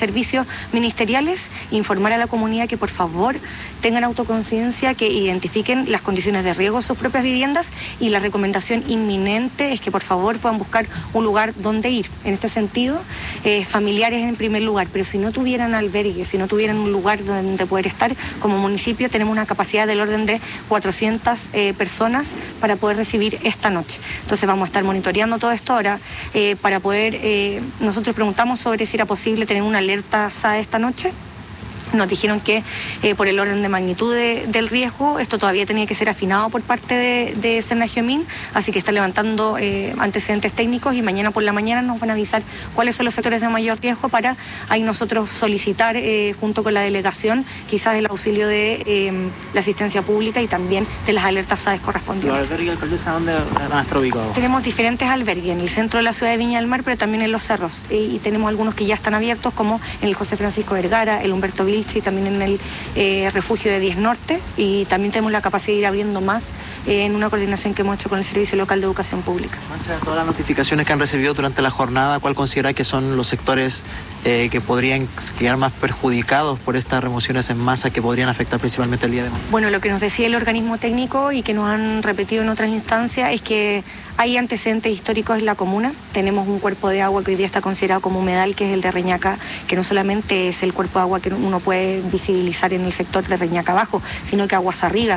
servicios ministeriales, informar a la comunidad que por favor tengan autoconciencia, que identifiquen las condiciones de riesgo de sus propias viviendas, y la recomendación inminente es que por favor puedan buscar un lugar donde ir. En este sentido, familiares en primer lugar, pero si no tuvieran albergue, si no tuvieran un lugar donde poder estar, como municipio tenemos una capacidad del orden de 400 personas para poder recibir esta noche. Entonces vamos a estar monitoreando todo esto ahora para poder, nosotros preguntamos sobre si era posible tener una alerta SAE esta noche. Nos dijeron que por el orden de magnitud del riesgo, esto todavía tenía que ser afinado por parte de Senagiomín, así que está levantando antecedentes técnicos y mañana por la mañana nos van a avisar cuáles son los sectores de mayor riesgo para ahí nosotros solicitar junto con la delegación quizás el auxilio de la asistencia pública y también de las alertas SAES correspondientes. ¿Los albergues, alcaldesa, dónde van a estar ubicados? Tenemos diferentes albergues en el centro de la ciudad de Viña del Mar, pero también en los cerros, y tenemos algunos que ya están abiertos, como en el José Francisco Vergara, el Humberto Vilche, y también en el refugio de 10 Norte, y también tenemos la capacidad de ir abriendo más en una coordinación que hemos hecho con el Servicio Local de Educación Pública. Todas las notificaciones que han recibido durante la jornada, ¿cuál considera que son los sectores que podrían quedar más perjudicados por estas remociones en masa que podrían afectar principalmente el día de mañana? Bueno, lo que nos decía el organismo técnico y que nos han repetido en otras instancias es que hay antecedentes históricos en la comuna. Tenemos un cuerpo de agua que hoy día está considerado como humedal, que es el de Reñaca, que no solamente es el cuerpo de agua que uno puede visibilizar en el sector de Reñaca abajo, sino que aguas arriba,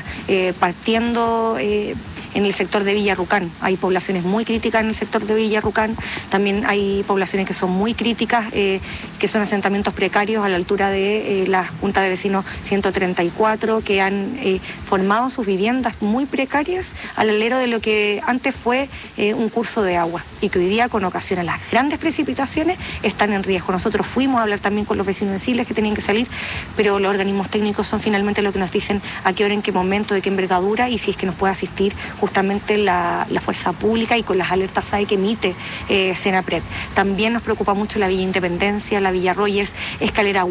partiendo en el sector de Villarrucán. Hay poblaciones muy críticas en el sector de Villarrucán, también hay poblaciones que son muy críticas, que son asentamientos precarios a la altura de la Junta de Vecinos 134, que han formado sus viviendas muy precarias al alero de lo que antes fue un curso de agua, y que hoy día, con ocasión a las grandes precipitaciones, están en riesgo. Nosotros fuimos a hablar también con los vecinos de Siles que tenían que salir, pero los organismos técnicos son finalmente los que nos dicen a qué hora, en qué momento, de qué envergadura, y si es que nos puede asistir justamente la fuerza pública y con las alertas SAE que emite Senapred. También nos preocupa mucho la Villa Independencia, la Villa Royes, Escalera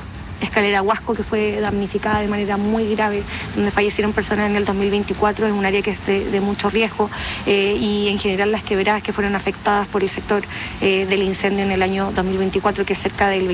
Huasco, que fue damnificada de manera muy grave, donde fallecieron personas en el 2024, es un área que es de mucho riesgo, y en general las quebradas que fueron afectadas por el sector del incendio en el año 2024, que es cerca del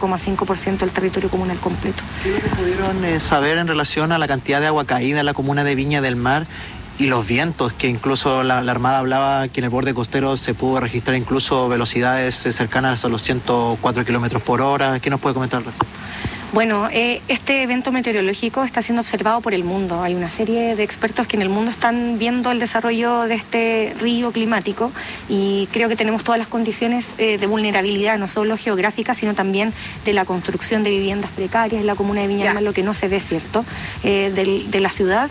27,5% del territorio comunal completo. ¿Qué pudieron saber en relación a la cantidad de agua caída en la comuna de Viña del Mar y los vientos, que incluso la Armada hablaba que en el borde costero se pudo registrar incluso velocidades cercanas a los 104 kilómetros por hora? ¿Qué nos puede comentar al respecto? Bueno, este evento meteorológico está siendo observado por el mundo. Hay una serie de expertos que en el mundo están viendo el desarrollo de este río climático, y creo que tenemos todas las condiciones de vulnerabilidad, no solo geográficas, sino también de la construcción de viviendas precarias en la comuna de Viña del Mar, lo que no se ve, ¿cierto?, de la ciudad,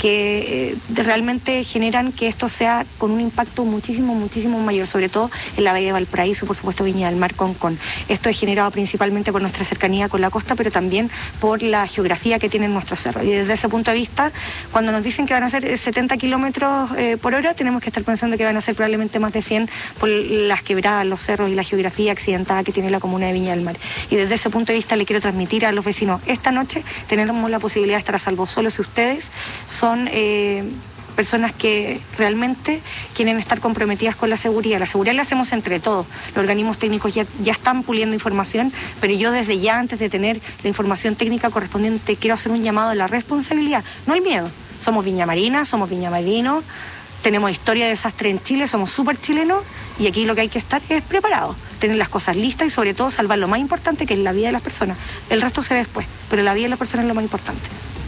que realmente generan que esto sea con un impacto muchísimo mayor, sobre todo en la Bahía de Valparaíso, por supuesto Viña del Mar, Concón. Esto es generado principalmente por nuestra cercanía con la costa, pero también por la geografía que tienen nuestros cerros. Y desde ese punto de vista, cuando nos dicen que van a ser 70 kilómetros por hora, tenemos que estar pensando que van a ser probablemente más de 100 por las quebradas, los cerros y la geografía accidentada que tiene la comuna de Viña del Mar. Y desde ese punto de vista le quiero transmitir a los vecinos, esta noche tenemos la posibilidad de estar a salvo solo si ustedes son personas que realmente quieren estar comprometidas con la seguridad. La seguridad la hacemos entre todos. Los organismos técnicos ya están puliendo información, pero yo desde ya, antes de tener la información técnica correspondiente, quiero hacer un llamado a la responsabilidad, no al miedo. Somos viñamarinas, somos viñamarinos, tenemos historia de desastre en Chile, somos súper chilenos, y aquí lo que hay que estar es preparados, tener las cosas listas y sobre todo salvar lo más importante, que es la vida de las personas. El resto se ve después, pero la vida de las personas es lo más importante.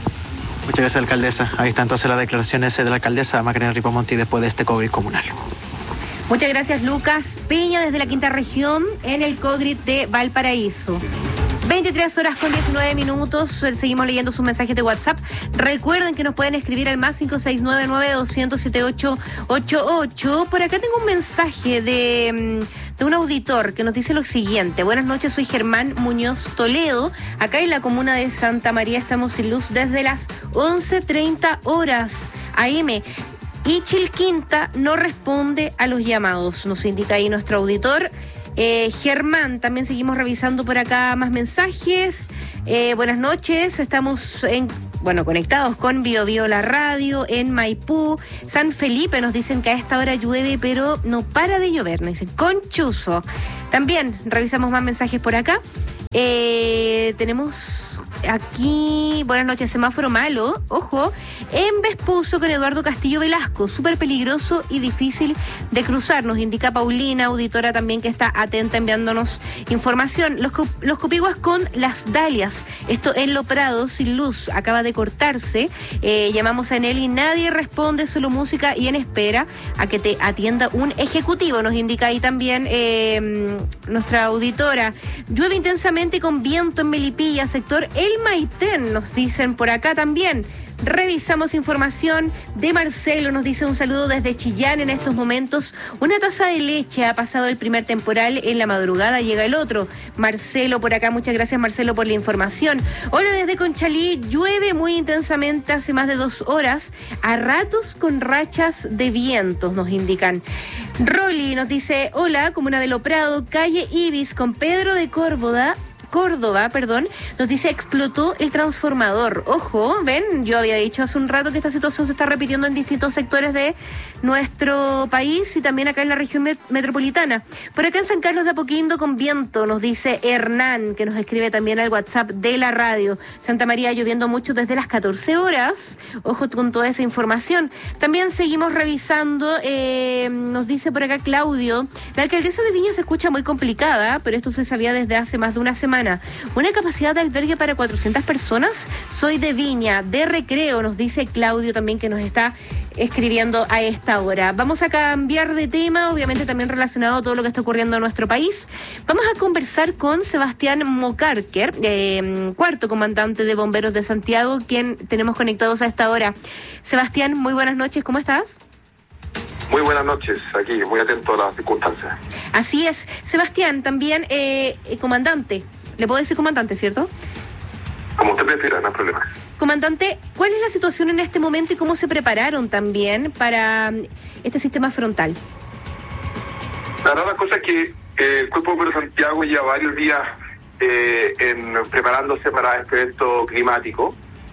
Muchas gracias, alcaldesa. Ahí están entonces las declaraciones de la alcaldesa Macarena Ripamonti después de este COVID comunal. Muchas gracias, Lucas Peña, desde la quinta región en el COGRIT de Valparaíso. 23 horas con 19 minutos. Seguimos leyendo sus mensajes de WhatsApp. Recuerden que nos pueden escribir al más 569-900-7888. Por acá tengo un mensaje de un auditor que nos dice lo siguiente: buenas noches, soy Germán Muñoz Toledo. Acá en la comuna de Santa María estamos sin luz desde las 11:30 horas AM. Y Chilquinta no responde a los llamados, nos indica ahí nuestro auditor. Germán, también seguimos revisando por acá más mensajes. Buenas noches, estamos conectados con Bio Bio la radio en Maipú. San Felipe nos dicen que a esta hora llueve, pero no para de llover, nos dicen conchuzo. También revisamos más mensajes por acá. Tenemos aquí, buenas noches, semáforo malo, ojo, en Vespucio con Eduardo Castillo Velasco, súper peligroso y difícil de cruzar, nos indica Paulina, auditora también que está atenta enviándonos información. Los Copiguas con Las Dalias, esto en Lo Prado, sin luz, acaba de cortarse, llamamos a Enel y nadie responde, solo música y en espera a que te atienda un ejecutivo, nos indica ahí también nuestra auditora. Llueve intensamente con viento en Melipilla, sector El Maitén, nos dicen por acá también. Revisamos información de Marcelo, nos dice un saludo desde Chillán en estos momentos. Una taza de leche, ha pasado el primer temporal, en la madrugada llega el otro. Marcelo por acá, muchas gracias Marcelo por la información. Hola desde Conchalí, llueve muy intensamente hace más de 2 horas, a ratos con rachas de vientos, nos indican. Rolly nos dice, hola, comuna de Lo Prado, calle Ibis con Pedro de Córdoba, nos dice, explotó el transformador. Ojo, ven, yo había dicho hace un rato que esta situación se está repitiendo en distintos sectores de nuestro país y también acá en la región metropolitana. Por acá en San Carlos de Apoquindo con viento, nos dice Hernán, que nos escribe también al WhatsApp de la radio. Santa María lloviendo mucho desde las 14 horas. Ojo con toda esa información. También seguimos revisando, nos dice por acá Claudio, la alcaldesa de Viña se escucha muy complicada, pero esto se sabía desde hace más de una semana. Una capacidad de albergue para 400 personas. Soy de Viña, de Recreo, nos dice Claudio también, que nos está escribiendo a esta hora. Vamos a cambiar de tema, obviamente también relacionado a todo lo que está ocurriendo en nuestro país. Vamos a conversar con Sebastián Mocarker, cuarto comandante de Bomberos de Santiago, quien tenemos conectados a esta hora. Sebastián, muy buenas noches, ¿cómo estás? Muy buenas noches, aquí, muy atento a las circunstancias. Así es. Sebastián, también comandante. Le puedo decir comandante, ¿cierto? Como usted prefiera, no hay problema. Comandante, ¿cuál es la situación en este momento y cómo se prepararon también para este sistema frontal? La verdad, la cosa es que el Cuerpo de Bomberos de Santiago lleva varios días preparándose para este evento climático.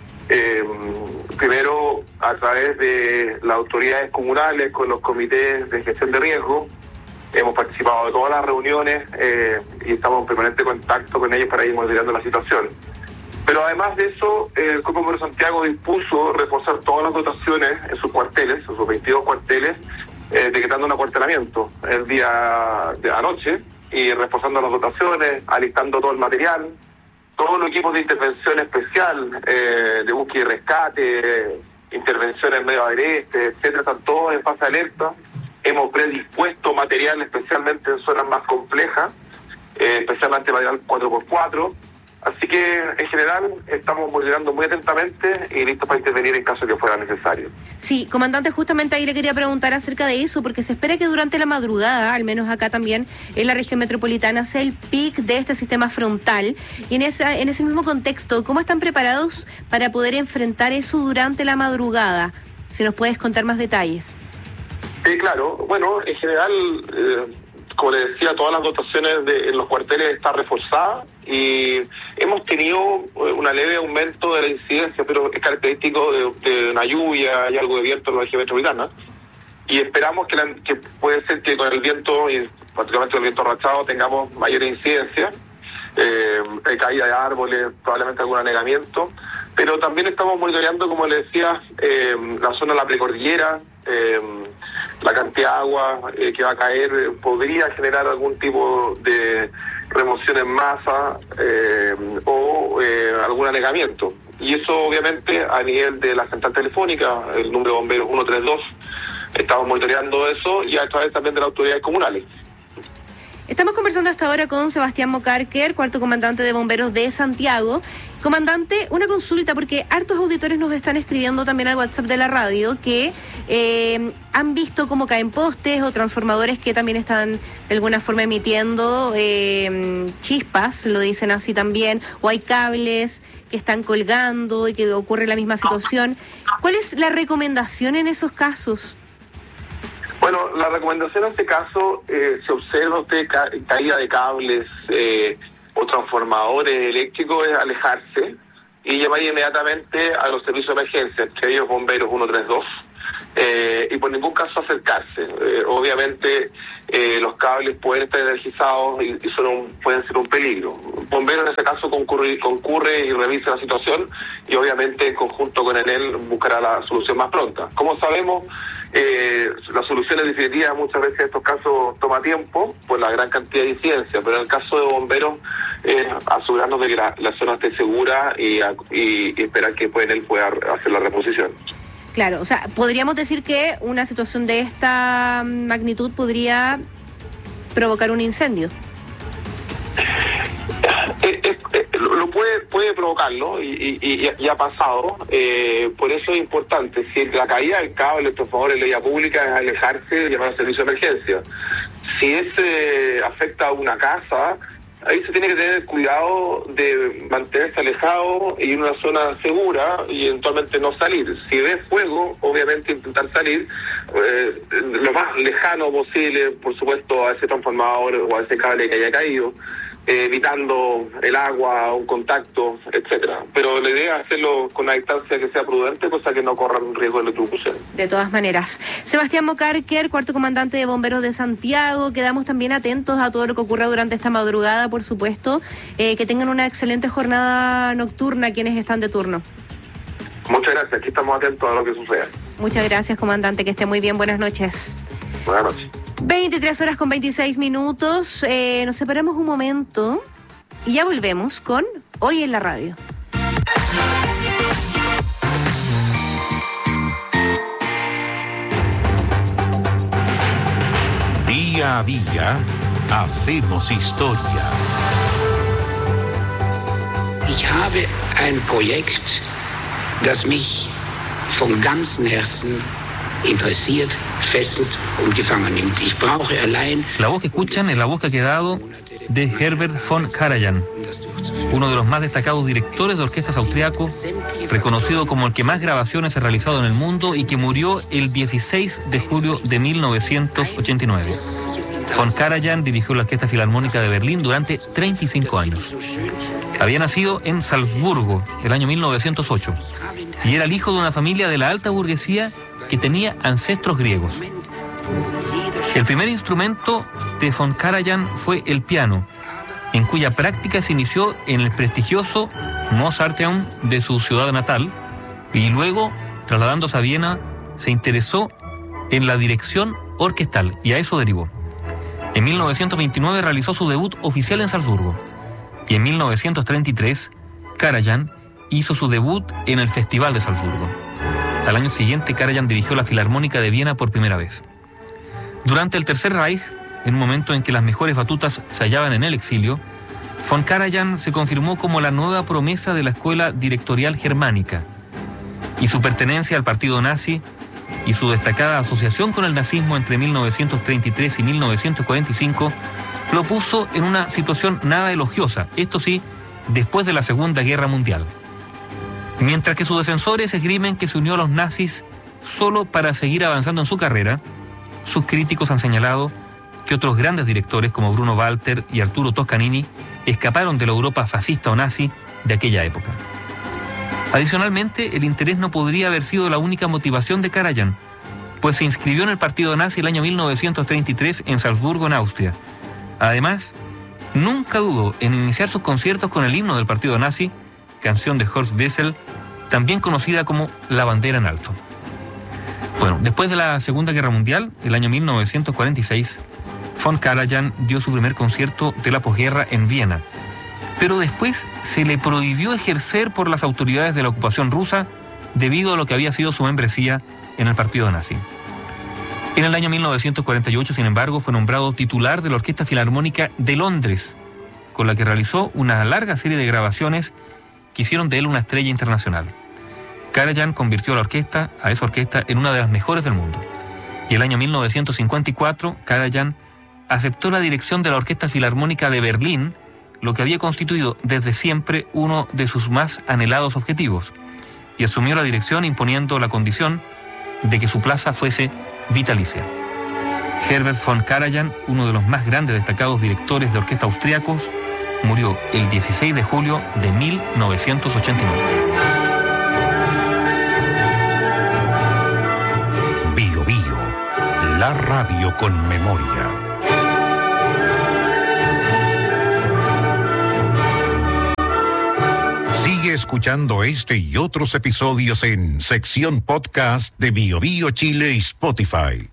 Primero, a través de las autoridades comunales, con los comités de gestión de riesgo, hemos participado de todas las reuniones y estamos en permanente contacto con ellos para ir monitoreando la situación. Pero además de eso, el Cuerpo de Bomberos de Santiago dispuso reforzar todas las dotaciones en sus cuarteles, en sus 22 cuarteles, decretando un acuartelamiento el día de anoche y reforzando las dotaciones, alistando todo el material, todos los equipos de intervención especial, de búsqueda y rescate, intervenciones en medio agreste, etcétera, están todos en fase de alerta. Hemos predispuesto material especialmente en zonas más complejas, especialmente material 4x4. Así que, en general, estamos monitoreando muy atentamente y listos para intervenir en caso de que fuera necesario. Sí, comandante, justamente ahí le quería preguntar acerca de eso, porque se espera que durante la madrugada, al menos acá también en la región metropolitana, sea el pic de este sistema frontal. Y en ese mismo contexto, ¿cómo están preparados para poder enfrentar eso durante la madrugada? Si nos puedes contar más detalles. Claro, bueno, en general, como le decía, todas las dotaciones en los cuarteles están reforzadas y hemos tenido una leve aumento de la incidencia, pero es característico de una lluvia y algo de viento en la región metropolitana. Y esperamos que puede ser que con el viento, y particularmente el viento rachado, tengamos mayor incidencia, caída de árboles, probablemente algún anegamiento. Pero también estamos monitoreando, como le decía, la zona de la precordillera, la cantidad de agua que va a caer podría generar algún tipo de remoción en masa o algún anegamiento. Y eso obviamente a nivel de la central telefónica, el número de bomberos 132, estamos monitoreando eso y a través también de las autoridades comunales. Estamos conversando hasta ahora con Sebastián Mocarker, cuarto comandante de Bomberos de Santiago. Comandante, una consulta, porque hartos auditores nos están escribiendo también al WhatsApp de la radio que han visto cómo caen postes o transformadores que también están de alguna forma emitiendo chispas, lo dicen así también, o hay cables que están colgando y que ocurre la misma situación. ¿Cuál es la recomendación en esos casos? Bueno, la recomendación en este caso, si observa usted caída de cables o transformadores eléctricos, es alejarse y llamar inmediatamente a los servicios de emergencia, entre ellos bomberos 132, y por ningún caso acercarse. Obviamente los cables pueden estar energizados y pueden ser un peligro. Bombero en ese caso concurre y revisa la situación y obviamente en conjunto con él buscará la solución más pronta. Como sabemos, las soluciones definitivas muchas veces en estos casos toma tiempo por la gran cantidad de incidencia, pero en el caso de bomberos asegurarnos de que la zona esté segura y esperar que después él pueda hacer la reposición. Claro, o sea, podríamos decir que una situación de esta magnitud podría provocar un incendio. Lo puede provocarlo y ha pasado. Por eso es importante, si la caída del cable, por favor, en la vía pública es alejarse y llamar al servicio de emergencia. Si afecta a una casa, ahí se tiene que tener cuidado de mantenerse alejado y en una zona segura y eventualmente no salir. Si ves fuego, obviamente intentar salir lo más lejano posible, por supuesto, a ese transformador o a ese cable que haya caído, evitando el agua, un contacto, etcétera. Pero la idea es hacerlo con una distancia que sea prudente, cosa que no corra un riesgo de electrocución. De todas maneras. Sebastián Mocarker, cuarto comandante de Bomberos de Santiago, quedamos también atentos a todo lo que ocurra durante esta madrugada, por supuesto. Que tengan una excelente jornada nocturna quienes están de turno. Muchas gracias, aquí estamos atentos a lo que suceda. Muchas gracias, comandante, que esté muy bien, buenas noches. Buenas noches. 23:26. Nos separamos un momento y ya volvemos con Hoy en la Radio. Día a día hacemos historia. Ich habe ein Projekt, das mich von ganzem Herzen interessiert, fesselt und gefangen nimmt. Ich brauche allein... La voz que escuchan es la voz que ha quedado de Herbert von Karajan, uno de los más destacados directores de orquestas austriaco, reconocido como el que más grabaciones ha realizado en el mundo y que murió el 16 de julio de 1989. Von Karajan dirigió la Orquesta Filarmónica de Berlín durante 35 años. Había nacido en Salzburgo el año 1908 y era el hijo de una familia de la alta burguesía que tenía ancestros griegos. El primer instrumento de von Karajan fue el piano, en cuya práctica se inició en el prestigioso Mozarteum de su ciudad natal y luego, trasladándose a Viena, se interesó en la dirección orquestal y a eso derivó. En 1929 realizó su debut oficial en Salzburgo y en 1933 Karajan hizo su debut en el Festival de Salzburgo. Al año siguiente, Karajan dirigió la Filarmónica de Viena por primera vez. Durante el Tercer Reich, en un momento en que las mejores batutas se hallaban en el exilio, von Karajan se confirmó como la nueva promesa de la escuela directorial germánica, y su pertenencia al partido nazi y su destacada asociación con el nazismo entre 1933 y 1945 lo puso en una situación nada elogiosa, esto sí, después de la Segunda Guerra Mundial. Mientras que sus defensores esgrimen que se unió a los nazis solo para seguir avanzando en su carrera, sus críticos han señalado que otros grandes directores como Bruno Walter y Arturo Toscanini escaparon de la Europa fascista o nazi de aquella época. Adicionalmente, el interés no podría haber sido la única motivación de Karajan, pues se inscribió en el partido nazi el año 1933 en Salzburgo, en Austria. Además, nunca dudó en iniciar sus conciertos con el himno del partido nazi, canción de Horst Wessel, también conocida como La Bandera en Alto. Bueno, después de la Segunda Guerra Mundial, el año 1946, von Karajan dio su primer concierto de la posguerra en Viena, pero después se le prohibió ejercer por las autoridades de la ocupación rusa debido a lo que había sido su membresía en el partido nazi. En el año 1948, sin embargo, fue nombrado titular de la Orquesta Filarmónica de Londres, con la que realizó una larga serie de grabaciones que hicieron de él una estrella internacional. Karajan convirtió a esa orquesta en una de las mejores del mundo. Y el año 1954, Karajan aceptó la dirección de la Orquesta Filarmónica de Berlín, lo que había constituido desde siempre uno de sus más anhelados objetivos, y asumió la dirección imponiendo la condición de que su plaza fuese vitalicia. Herbert von Karajan, uno de los más grandes destacados directores de orquesta austriacos, murió el 16 de julio de 1989. La radio con memoria. Sigue escuchando este y otros episodios en sección podcast de BioBio Chile y Spotify.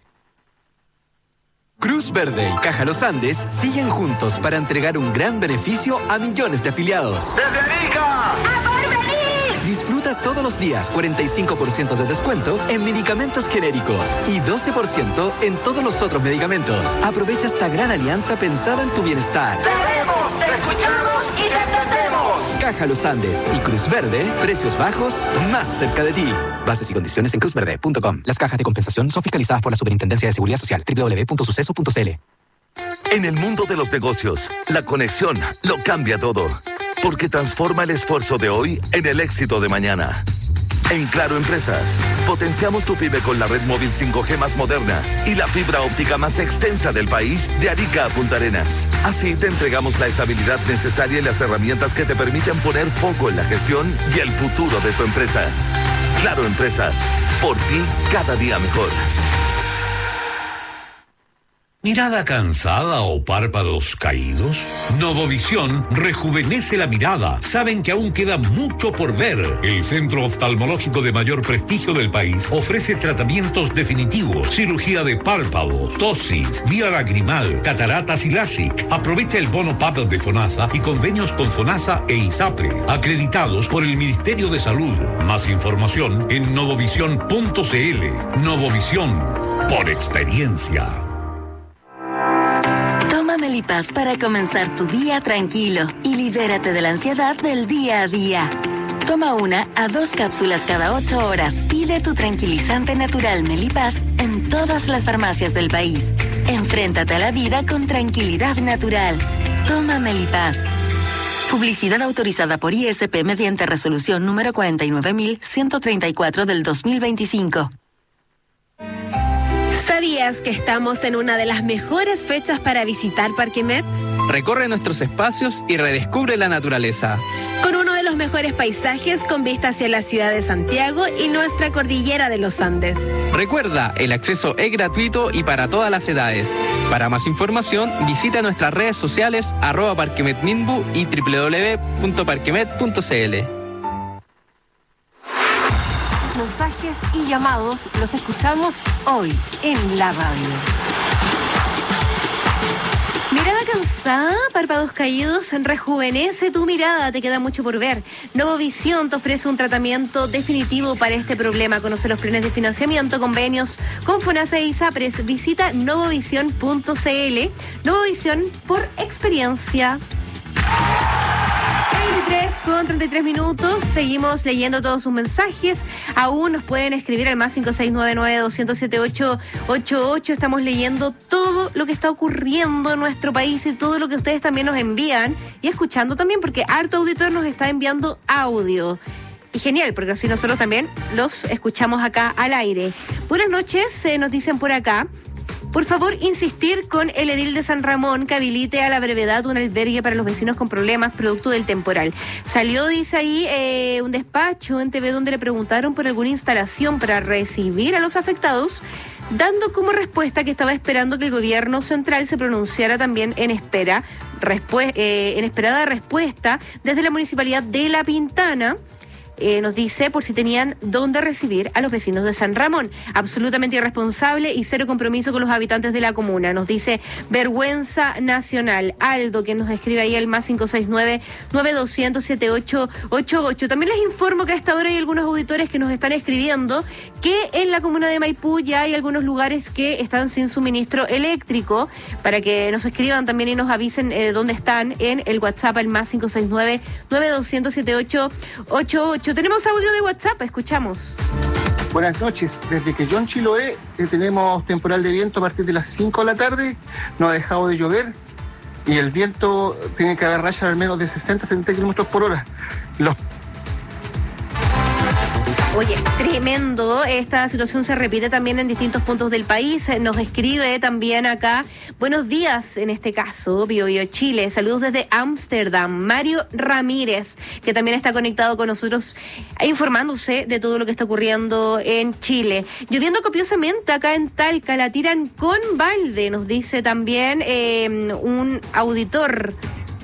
Cruz Verde y Caja Los Andes siguen juntos para entregar un gran beneficio a millones de afiliados. ¡Desde Arica! ¡A Porvenir! Disfruta todos los días 45% de descuento en medicamentos genéricos y 12% en todos los otros medicamentos. Aprovecha esta gran alianza pensada en tu bienestar. ¡Te vemos, te escuchamos y te entendemos! Caja Los Andes y Cruz Verde, precios bajos más cerca de ti. Bases y condiciones en cruzverde.com. Las cajas de compensación son fiscalizadas por la Superintendencia de Seguridad Social. www.suceso.cl. En el mundo de los negocios, la conexión lo cambia todo, porque transforma el esfuerzo de hoy en el éxito de mañana. En Claro Empresas, potenciamos tu pyme con la red móvil 5G más moderna y la fibra óptica más extensa del país, de Arica a Punta Arenas. Así te entregamos la estabilidad necesaria y las herramientas que te permiten poner foco en la gestión y el futuro de tu empresa. Claro Empresas, por ti cada día mejor. ¿Mirada cansada o párpados caídos? Novovisión rejuvenece la mirada. Saben que aún queda mucho por ver. El centro oftalmológico de mayor prestigio del país ofrece tratamientos definitivos, cirugía de párpados, tosis, vía lagrimal, cataratas y LASIK. Aprovecha el bono PAP de FONASA y convenios con FONASA e ISAPRE, acreditados por el Ministerio de Salud. Más información en novovisión.cl. Novovisión, por experiencia. Toma Melipaz para comenzar tu día tranquilo y libérate de la ansiedad del día a día. Toma 1 a 2 cápsulas cada 8 horas. Pide tu tranquilizante natural Melipaz en todas las farmacias del país. Enfréntate a la vida con tranquilidad natural. Toma Melipaz. Publicidad autorizada por ISP mediante resolución número 49.134 del 2025. ¿Sabías que estamos en una de las mejores fechas para visitar Parque Met? Recorre nuestros espacios y redescubre la naturaleza. Con uno de los mejores paisajes con vista hacia la ciudad de Santiago y nuestra cordillera de los Andes. Recuerda, el acceso es gratuito y para todas las edades. Para más información, visita nuestras redes sociales @parquemetminbu y www.parquemet.cl. Mensajes y llamados los escuchamos hoy en la radio. Mirada cansada, párpados caídos, rejuvenece tu mirada, te queda mucho por ver. Novovisión te ofrece un tratamiento definitivo para este problema. Conoce los planes de financiamiento, convenios con FONASA e ISAPRES. Visita novovisión.cl. Novovisión por experiencia. 23:33. Seguimos leyendo todos sus mensajes. Aún nos pueden escribir al más 569-207-888. Estamos leyendo todo lo que está ocurriendo en nuestro país y todo lo que ustedes también nos envían y escuchando también, porque harto auditor nos está enviando audio. Y genial, porque así nosotros también los escuchamos acá al aire. Buenas noches, nos dicen por acá. Por favor, insistir con el edil de San Ramón que habilite a la brevedad un albergue para los vecinos con problemas producto del temporal. Salió, dice ahí, un despacho en TV donde le preguntaron por alguna instalación para recibir a los afectados, dando como respuesta que estaba esperando que el gobierno central se pronunciara también en esperada respuesta desde la Municipalidad de La Pintana. Nos dice por si tenían dónde recibir a los vecinos de San Ramón. Absolutamente irresponsable y cero compromiso con los habitantes de la comuna. Nos dice vergüenza nacional. Aldo, que nos escribe ahí al más 569-9200-7888. También les informo que a esta hora hay algunos auditores que nos están escribiendo que en la comuna de Maipú ya hay algunos lugares que están sin suministro eléctrico, para que nos escriban también y nos avisen dónde están en el WhatsApp al más 569-9200-7888. Tenemos audio de WhatsApp, escuchamos. Buenas noches, desde que John Chiloé tenemos temporal de viento a partir de las 5 de la tarde, no ha dejado de llover y el viento tiene que haber rayas al menos de 60-70 kilómetros por hora. Oye, tremendo. Esta situación se repite también en distintos puntos del país. Nos escribe también acá, buenos días, en este caso, Bio Chile. Saludos desde Ámsterdam. Mario Ramírez, que también está conectado con nosotros, informándose de todo lo que está ocurriendo en Chile. Lloviendo copiosamente acá en Talca, la tiran con balde, nos dice también un auditor.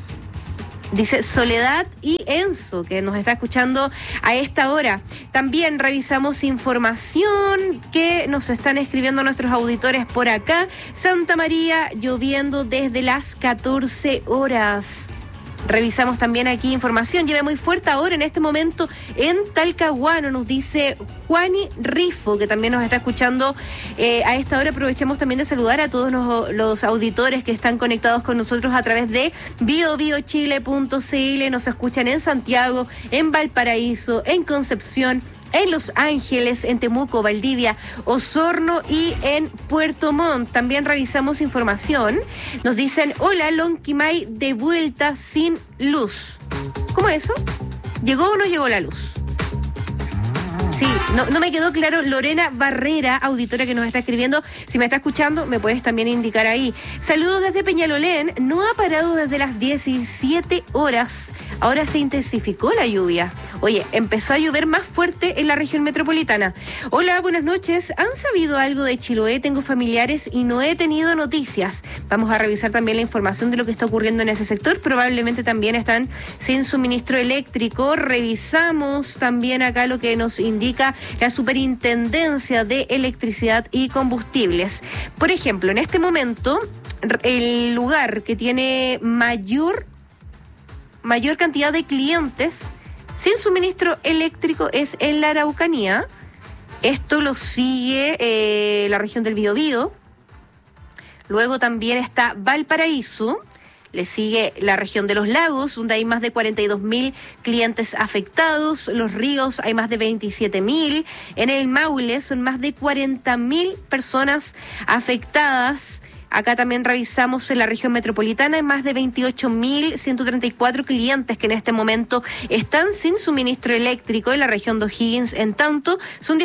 Dice Soledad y Enzo, que nos está escuchando a esta hora. También revisamos información que nos están escribiendo nuestros auditores por acá. Santa María, lloviendo desde las 14 horas. Revisamos también aquí información. Llueve muy fuerte ahora en este momento en Talcahuano, nos dice Juani Rifo, que también nos está escuchando a esta hora. Aprovechemos también de saludar a todos los auditores que están conectados con nosotros a través de biobiochile.cl. Nos escuchan en Santiago, en Valparaíso, en Concepción, en Los Ángeles, en Temuco, Valdivia, Osorno y en Puerto Montt. También revisamos información. Nos dicen, hola, Lonquimay de vuelta sin luz. ¿Cómo es eso? ¿Llegó o no llegó la luz? Sí, no me quedó claro. Lorena Barrera, auditora que nos está escribiendo, si me está escuchando, me puedes también indicar ahí. Saludos desde Peñalolén. No ha parado desde las 17 horas. Ahora se intensificó la lluvia. Oye, empezó a llover más fuerte en la región metropolitana. Hola, buenas noches. ¿Han sabido algo de Chiloé? Tengo familiares y no he tenido noticias. Vamos a revisar también la información de lo que está ocurriendo en ese sector. Probablemente también están sin suministro eléctrico. Revisamos también acá lo que nos indica la Superintendencia de Electricidad y Combustibles. Por ejemplo, en este momento, el lugar que tiene mayor cantidad de clientes sin suministro eléctrico es en la Araucanía. Esto lo sigue la región del Biobío. Luego también está Valparaíso. Le sigue la región de los lagos, donde hay más de 42.000 clientes afectados. Los ríos hay más de 27.000. En el Maule son más de 40.000 personas afectadas. Acá también revisamos en la región metropolitana, hay más de 28.134 clientes que en este momento están sin suministro eléctrico. En la región de O'Higgins, en tanto, son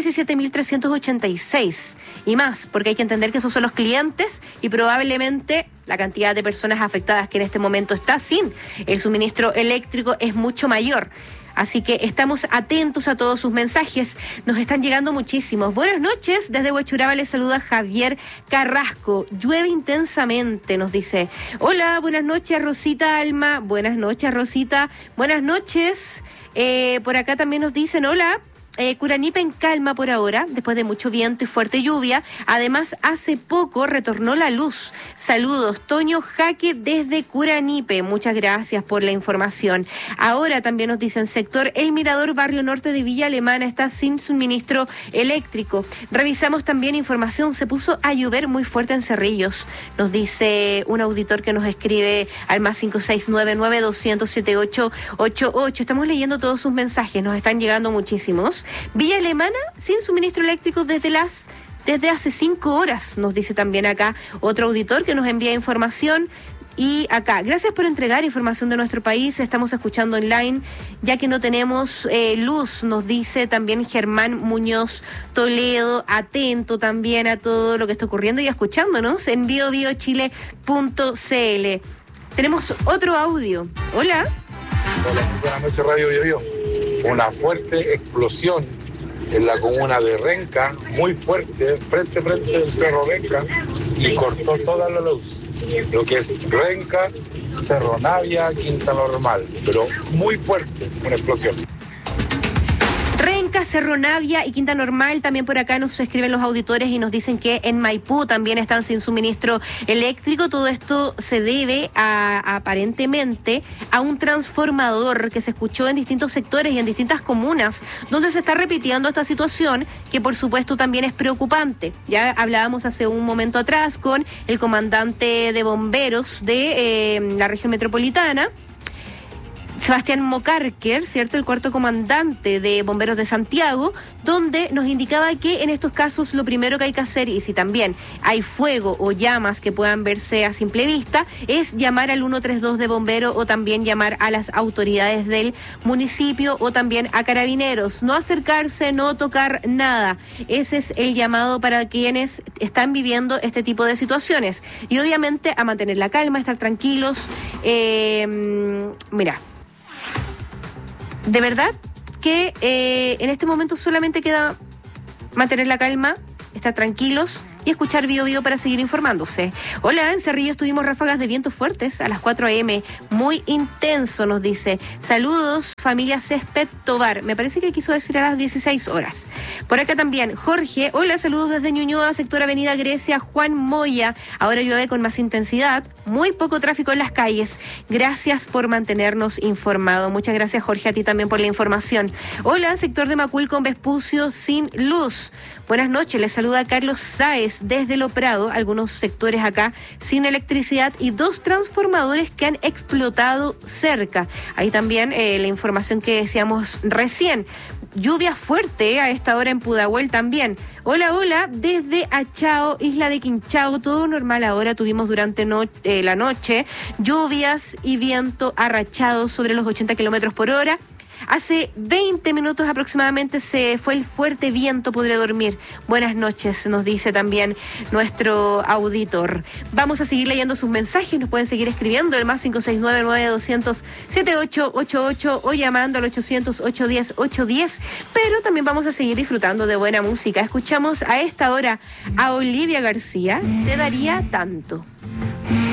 17.386 y más, porque hay que entender que esos son los clientes y probablemente la cantidad de personas afectadas que en este momento está sin el suministro eléctrico es mucho mayor. Así que estamos atentos a todos sus mensajes. Nos están llegando muchísimos. Buenas noches. Desde Huachuraba les saluda Javier Carrasco. Llueve intensamente, nos dice. Hola, buenas noches, Rosita Alma. Buenas noches, Rosita. Buenas noches. Por acá también nos dicen, hola. Curanipe en calma por ahora, después de mucho viento y fuerte lluvia. Además, hace poco retornó la luz. Saludos, Toño Jaque desde Curanipe. Muchas gracias por la información. Ahora también nos dicen, sector El Mirador, barrio norte de Villa Alemana, está sin suministro eléctrico. Revisamos también información, se puso a llover muy fuerte en Cerrillos. Nos dice un auditor que nos escribe al más 5699-200-7888. Estamos leyendo todos sus mensajes, nos están llegando muchísimos. Villa Alemana sin suministro eléctrico desde hace 5 horas, nos dice también acá otro auditor que nos envía información. Y acá, gracias por entregar información de nuestro país, estamos escuchando online, ya que no tenemos luz, nos dice también Germán Muñoz Toledo, atento también a todo lo que está ocurriendo y escuchándonos en biobiochile.cl. Tenemos otro audio. Hola. Hola, buenas noches, Radio Bio. Una fuerte explosión en la comuna de Renca, muy fuerte, frente del Cerro Renca, y cortó toda la luz. Lo que es Renca, Cerro Navia, Quinta Normal, pero muy fuerte, una explosión. Renca, Cerro Navia y Quinta Normal. También por acá nos escriben los auditores y nos dicen que en Maipú también están sin suministro eléctrico. Todo esto se debe aparentemente a un transformador que se escuchó en distintos sectores y en distintas comunas, donde se está repitiendo esta situación que por supuesto también es preocupante. Ya hablábamos hace un momento atrás con el comandante de bomberos de la región metropolitana. Sebastián Mocarker, ¿cierto? El cuarto comandante de Bomberos de Santiago, donde nos indicaba que en estos casos lo primero que hay que hacer, y si también hay fuego o llamas que puedan verse a simple vista, es llamar al 132 de bomberos o también llamar a las autoridades del municipio o también a carabineros. No acercarse, no tocar nada. Ese es el llamado para quienes están viviendo este tipo de situaciones. Y obviamente a mantener la calma, estar tranquilos. Mira, de verdad que en este momento solamente queda mantener la calma, estar tranquilos y escuchar Bío Bío para seguir informándose. Hola, en Cerrillos tuvimos ráfagas de vientos fuertes a las 4 a.m. Muy intenso, nos dice. Saludos, familia Césped Tobar. Me parece que quiso decir a las 16 horas. Por acá también, Jorge. Hola, saludos desde Ñuñoa, sector Avenida Grecia, Juan Moya. Ahora llueve con más intensidad. Muy poco tráfico en las calles. Gracias por mantenernos informados. Muchas gracias, Jorge, a ti también por la información. Hola, sector de Macul con Vespucio sin luz. Buenas noches, les saluda Carlos Sáez desde Lo Prado, algunos sectores acá sin electricidad y 2 transformadores que han explotado cerca. Ahí también la información que decíamos recién. Lluvia fuerte a esta hora en Pudahuel también. Hola, hola, desde Achao, Isla de Quinchao, todo normal ahora. Tuvimos durante la noche lluvias y viento arrachado sobre los 80 kilómetros por hora. Hace 20 minutos aproximadamente se fue el fuerte viento, podré dormir. Buenas noches, nos dice también nuestro auditor. Vamos a seguir leyendo sus mensajes, nos pueden seguir escribiendo el más 569-9200-7888 o llamando al 800-810-810, pero también vamos a seguir disfrutando de buena música. Escuchamos a esta hora a Olivia García, Te daría tanto.